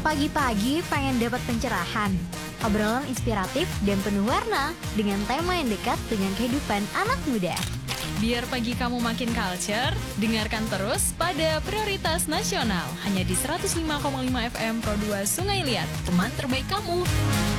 Pagi-pagi pengen dapat pencerahan, obrolan inspiratif dan penuh warna dengan tema yang dekat dengan kehidupan anak muda. Biar pagi kamu makin culture, dengarkan terus pada Prioritas Nasional hanya di 105,5 FM Pro 2 Sungai Liat, teman terbaik kamu.